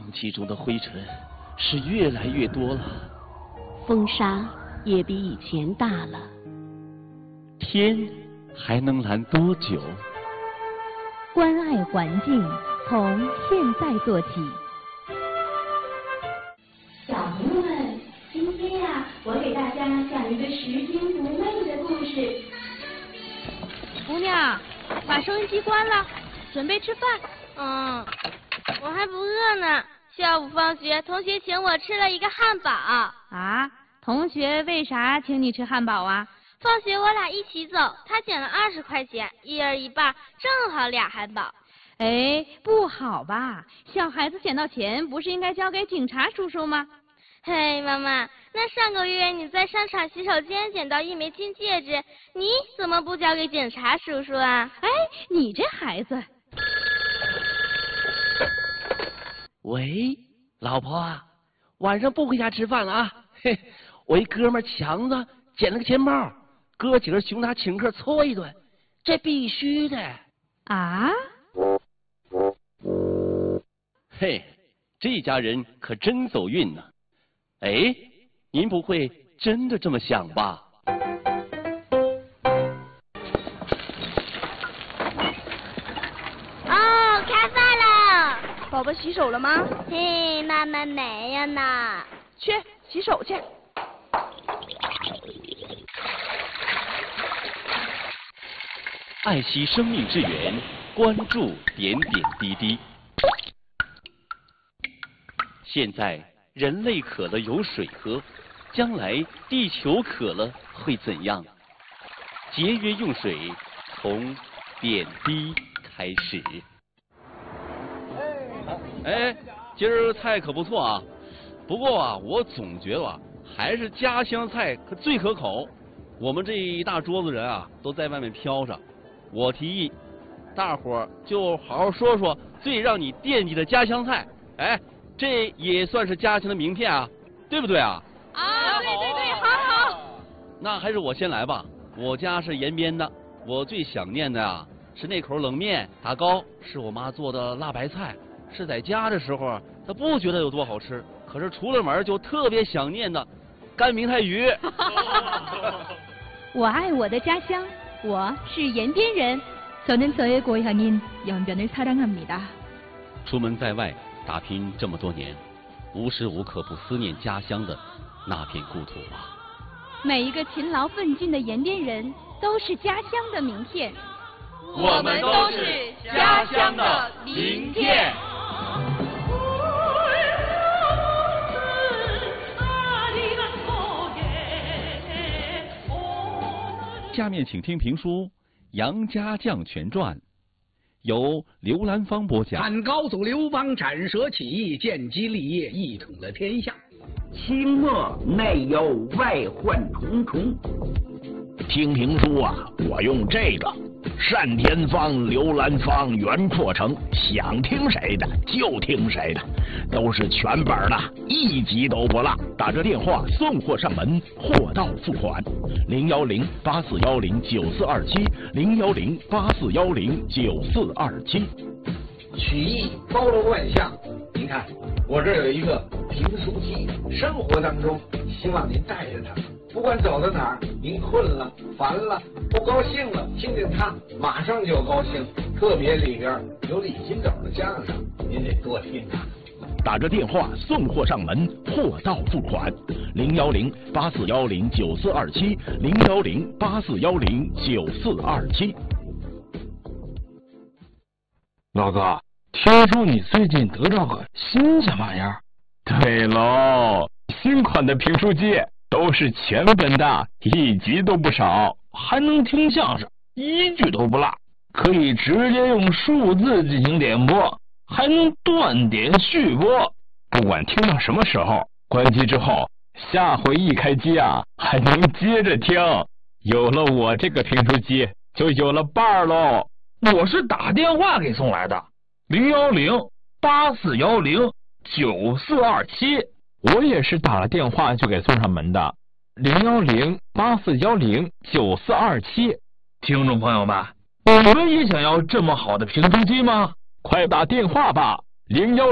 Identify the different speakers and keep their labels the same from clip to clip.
Speaker 1: 气中的灰尘是越来越多了，
Speaker 2: 风沙也比以前大了。
Speaker 1: 天还能蓝多久？
Speaker 3: 关爱环境，从现在做起。
Speaker 4: 小朋友们，今天我给大家讲一个拾金不昧的故事。
Speaker 5: 姑娘，把收音机关了，准备吃饭。
Speaker 6: 我还不饿呢。下午放学，同学请我吃了一个汉堡。
Speaker 5: 啊？同学为啥请你吃汉堡啊？
Speaker 6: 放学我俩一起走，他捡了20块钱，一人一半，正好2汉堡。
Speaker 5: 哎，不好吧？小孩子捡到钱不是应该交给警察叔叔吗？
Speaker 6: 嘿，妈妈，那上个月你在商场洗手间捡到一枚金戒指，你怎么不交给警察叔叔啊？
Speaker 5: 哎，你这孩子。
Speaker 1: 喂，老婆啊，晚上不回家吃饭了啊？嘿，我一哥们强子捡了个钱包，哥几个熊他请客搓一顿，这必须的。
Speaker 5: 啊？
Speaker 1: 嘿，这家人可真走运呢。哎，您不会真的这么想吧？
Speaker 6: 哦，开饭了。
Speaker 5: 宝宝洗手了吗？
Speaker 6: 嘿，妈妈没有呢。
Speaker 5: 去洗手去。
Speaker 1: 爱惜生命之源，关注点点滴滴。现在人类渴了有水喝，将来地球渴了会怎样？节约用水，从点滴开始。哎，今儿菜可不错啊，不过啊，我总觉得啊，还是家乡菜可最可口。我们这一大桌子人啊，都在外面飘着。我提议，大伙儿就好好说说最让你惦记的家乡菜。哎，这也算是家乡的名片啊，对不对啊？
Speaker 5: 啊，对，好。
Speaker 1: 那还是我先来吧。我家是延边的，我最想念的啊是那口冷面，打糕是我妈做的辣白菜。是在家的时候，她不觉得有多好吃，可是出了门就特别想念的干明太鱼。
Speaker 3: 我爱我的家乡，我是延边人。저는저의고향인연변을사랑합니다。
Speaker 1: 出门在外打拼这么多年，无时无刻不思念家乡的那片故土啊！
Speaker 3: 每一个勤劳奋进的延边人都是家乡的名片。
Speaker 7: 我们都是家乡的名片。
Speaker 8: 下面请听评书《杨家将全传》，由刘兰芳播讲。
Speaker 9: 汉高祖刘邦斩蛇起义，建基立业，一统了天下。
Speaker 10: 清末内忧外患重重。听评书啊，我用这个单田芳、刘兰芳、袁阔成，想听谁的就听谁的，都是全本的，一集都不落。打这电话送货上门，货到付款。010-8410-9427，010-8410-9427。
Speaker 9: 曲艺包罗万象，您看我这儿有一个评书机，生活当中希望您带着它，不管走到哪儿，您困了、烦了、不高兴了，听见它马上就高兴。特别里边有李金斗的相声，您得多听啊。
Speaker 10: 打着电话送货上门，货到付款。010-8410-9427，010-8410-9427。
Speaker 11: 老哥，听说你最近得着个新鲜玩意儿？
Speaker 12: 对喽，新款的评书机都是全本的，一集都不少，还能听相声，一句都不落，可以直接用数字进行点播，还能断点续播，不管听到什么时候，关机之后，下回一开机啊，还能接着听。有了我这个评书机，就有了伴儿喽。
Speaker 11: 我是打电话给送来的，010-8410-9427。
Speaker 12: 我也是打了电话就给送上门的，010-8410-9427。
Speaker 11: 听众朋友们，你们也想要这么好的评书机吗？
Speaker 12: 快打电话吧，010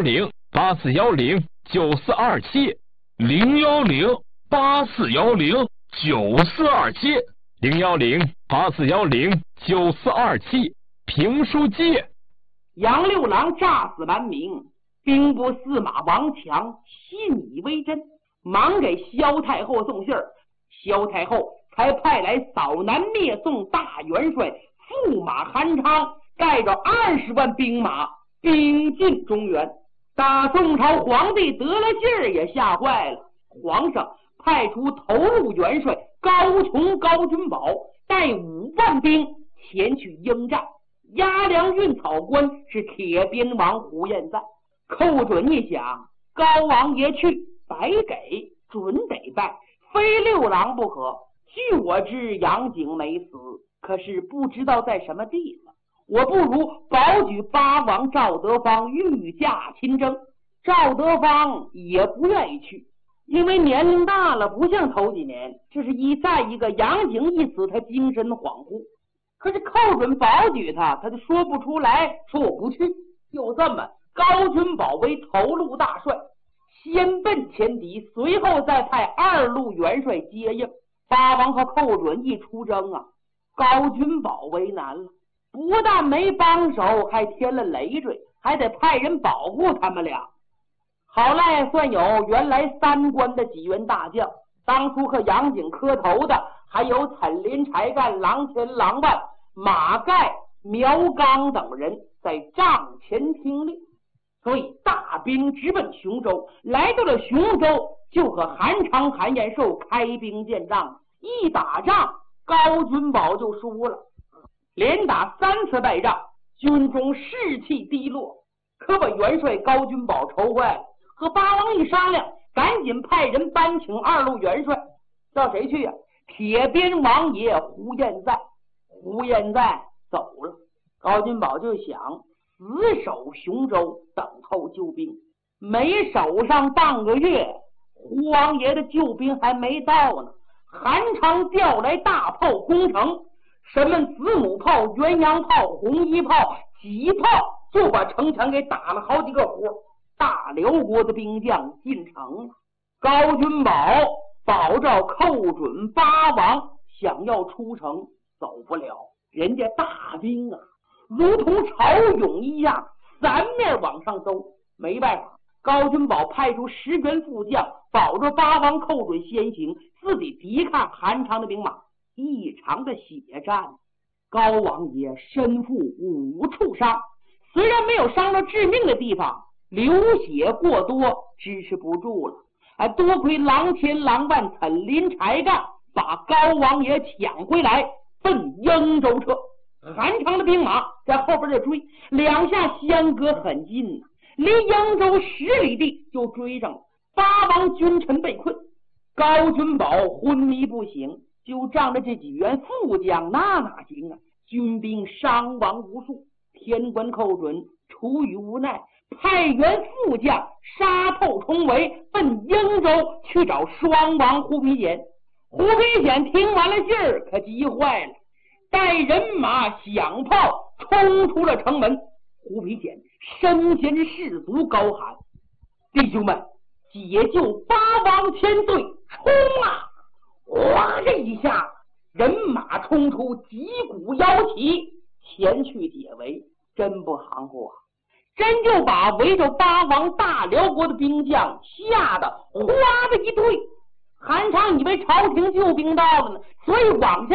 Speaker 12: ，010-8417，010-8417，010-8417，评书界。
Speaker 13: 杨六郎诈死瞒名，兵部司马王强信以为真，忙给萧太后送信儿。萧太后才派来扫南灭宋大元帅驸马韩昌，带着20万兵马兵进中原。大宋朝皇帝得了劲儿也吓坏了，皇上派出头路元帅高琼、高君宝带5万兵前去应战。押粮运草官是铁鞭王胡彦赞。寇准一想，高王爷去白给，准得拜，非六郎不可。据我知，杨景没死，可是不知道在什么地方。我不如保举八王赵德芳御驾亲征。赵德芳也不愿意去，因为年龄大了，不像头几年。这是再一个，杨景一死，他精神恍惚。可是寇准保举他就说不出来，说我不去。就这么，高君宝为头路大帅，先奔前敌，随后再派2路元帅接应。八王和寇准一出征啊，高君宝为难了，不但没帮手，还添了累赘，还得派人保护他们俩。好赖算有原来3关的几员大将，当初和杨景磕头的还有岑林、柴干、郎前、郎万、马盖、苗刚等人在帐前听令。所以大兵直奔雄州，来到了雄州，就和韩昌、韩延寿开兵见仗。一打仗，高君宝就输了，连打3次败仗，军中士气低落，可把元帅高君宝愁坏了。和八王一商量，赶紧派人搬请2路元帅。叫谁去呀？铁鞭王爷胡彦赞。胡彦赞走了，高君宝就想死守雄州，等候救兵。没守上半个月，胡王爷的救兵还没到呢。韩昌调来大炮攻城，什么子母炮、鸳鸯炮、红衣炮、戟炮，就把城墙给打了好几个活。大辽国的兵将进城了，高君宝保着寇准八王想要出城走不了，人家大兵啊如同潮涌一样三面往上走。没办法，高君宝派出10员副将保着八王寇准先行，自己抵抗韩昌的兵马。一场的血战，高王爷身负5处伤，虽然没有伤到致命的地方，流血过多，支持不住了。多亏郎前、郎万、岑林、柴干把高王爷抢回来，奔英州撤。韩昌的兵马在后边就追，两下相隔很近，离英州10里地就追上了。八王君臣被困，高君宝昏迷不醒，就仗着这几员副将，那哪行啊？军兵伤亡无数。天官寇准出于无奈，派员副将杀透重围，奔英州去找双王胡皮简。胡皮简听完了信儿，可急坏了，带人马响炮冲出了城门。胡皮简身先士卒，高喊：弟兄们，解救八王千岁，冲啊！哗这一下，人马冲出，击鼓摇旗前去解围。真不含糊啊，真就把围着八王大辽国的兵将吓得哗的一退。韩昌以为朝廷救兵到了呢，所以往下